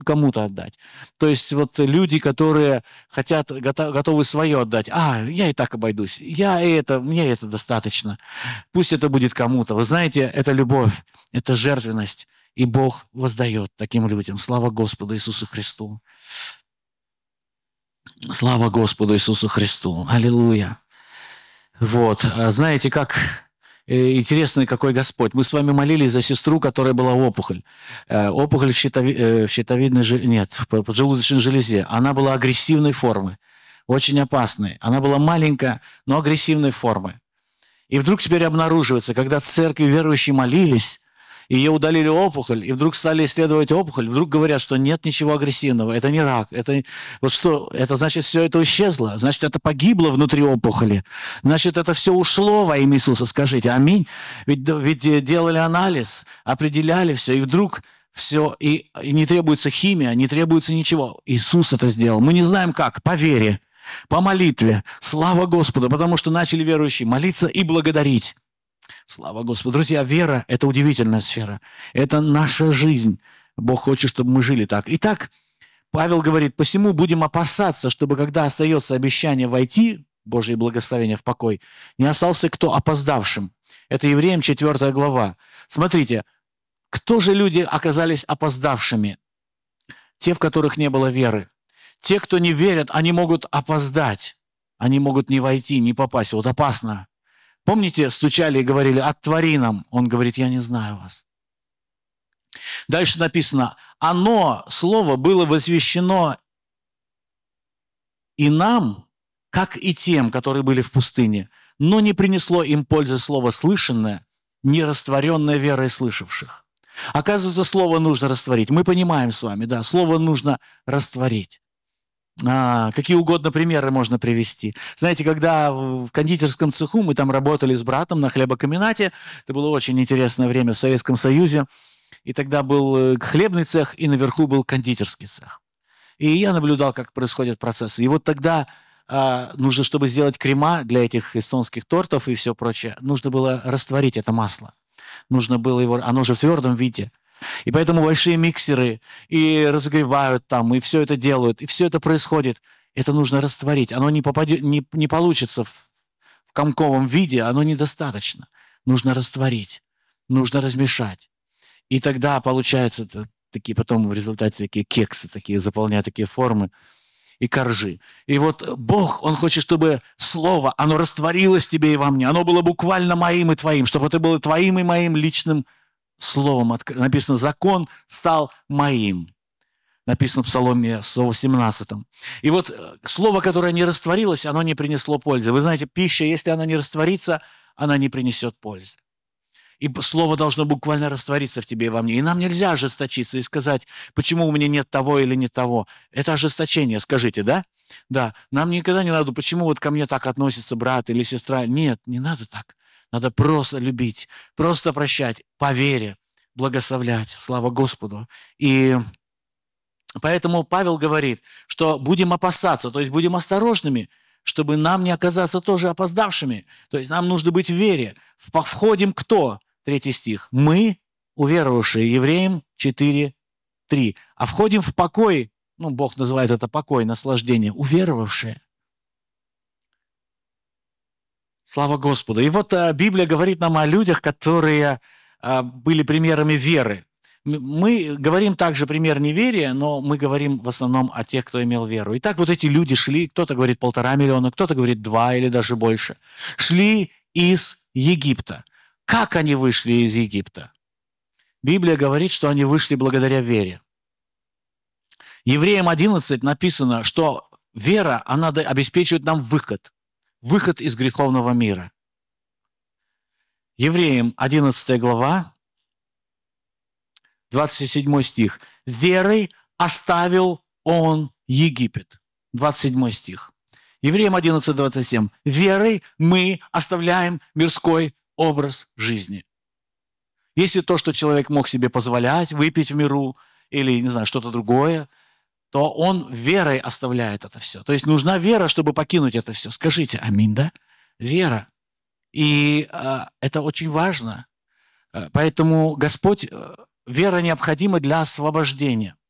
кому-то отдать. То есть вот люди, которые готовы свое отдать. Я и так обойдусь. Мне это достаточно. Пусть это будет кому-то. Вы знаете, это любовь, это жертвенность. И Бог воздает таким людям. Слава Господу Иисусу Христу. Слава Господу Иисусу Христу. Аллилуйя. Вот. Знаете, как интересный какой Господь. Мы с вами молились за сестру, которая была опухоль. Опухоль в щитовидной в поджелудочной железе. Она была агрессивной формы, очень опасной. Она была маленькая, но агрессивной формы. И вдруг теперь обнаруживается, когда в церкви верующие молились, ее удалили опухоль, и вдруг стали исследовать опухоль, вдруг говорят, что нет ничего агрессивного, это не рак. Это значит, все это исчезло, значит, это погибло внутри опухоли, значит, это все ушло во имя Иисуса, скажите, аминь. Ведь делали анализ, определяли все, и вдруг все, и не требуется химия, не требуется ничего. Иисус это сделал. Мы не знаем как, по вере, по молитве. Слава Господу, потому что начали верующие молиться и благодарить. Слава Господу. Друзья, вера – это удивительная сфера. Это наша жизнь. Бог хочет, чтобы мы жили так. Итак, Павел говорит, посему будем опасаться, чтобы когда остается обещание войти, Божье благословение в покой, не остался кто опоздавшим. Это Евреям 4 глава. Смотрите, кто же люди оказались опоздавшими? Те, в которых не было веры. Те, кто не верят, они могут опоздать. Они могут не войти, не попасть. Вот опасно. Помните, стучали и говорили, отвори нам. Он говорит, я не знаю вас. Дальше написано, оно, слово, было возвещено и нам, как и тем, которые были в пустыне, но не принесло им пользы слово слышанное, не растворенное верой слышавших. Оказывается, слово нужно растворить. Мы понимаем с вами, да, слово нужно растворить. Какие угодно примеры можно привести. Знаете, когда в кондитерском цеху мы там работали с братом на хлебокомбинате, это было очень интересное время в Советском Союзе, и тогда был хлебный цех, и наверху был кондитерский цех. И я наблюдал, как происходят процессы. И вот тогда нужно, чтобы сделать крема для этих эстонских тортов и все прочее, нужно было растворить это масло. Нужно было его, оно же в твердом виде. И поэтому большие миксеры и разогревают там, и все это делают, и все это происходит. Это нужно растворить. Оно не получится в комковом виде, оно недостаточно. Нужно растворить, нужно размешать. И тогда получаются такие потом в результате такие кексы, такие заполняют такие формы и коржи. И вот Бог, Он хочет, чтобы слово, оно растворилось в тебе и во мне. Оно было буквально моим и твоим, чтобы это было твоим и моим личным словом. Написано, закон стал моим. Написано в Псаломе 118. И вот слово, которое не растворилось, оно не принесло пользы. Вы знаете, пища, если она не растворится, она не принесет пользы. И слово должно буквально раствориться в тебе и во мне. И нам нельзя ожесточиться и сказать, почему у меня нет того или не того. Это ожесточение, скажите, да? Да, нам никогда не надо, почему вот ко мне так относится брат или сестра. Нет, не надо так. Надо просто любить, просто прощать, по вере, благословлять. Слава Господу. И поэтому Павел говорит, что будем опасаться, то есть будем осторожными, чтобы нам не оказаться тоже опоздавшими. То есть нам нужно быть в вере. Входим кто? 3 стих. Мы, уверовавшие, Евреям 4:3. А входим в покой, Бог называет это покой, наслаждение, уверовавшие. Слава Господу. И вот Библия говорит нам о людях, которые были примерами веры. Мы говорим также пример неверия, но мы говорим в основном о тех, кто имел веру. Итак, вот эти люди шли, кто-то говорит 1,5 миллиона, кто-то говорит 2 или даже больше, шли из Египта. Как они вышли из Египта? Библия говорит, что они вышли благодаря вере. Евреям 11 написано, что вера, она обеспечивает нам выход из греховного мира. Евреям 11 глава, 27 стих. «Верой оставил он Египет». 27 стих. Евреям 11, 27. «Верой мы оставляем мирской образ жизни». Если то, что человек мог себе позволять, выпить в миру или, не знаю, что-то другое, то он верой оставляет это все. То есть нужна вера, чтобы покинуть это все. Скажите аминь, да? Вера. И это очень важно. Поэтому Господь, вера необходима для освобождения.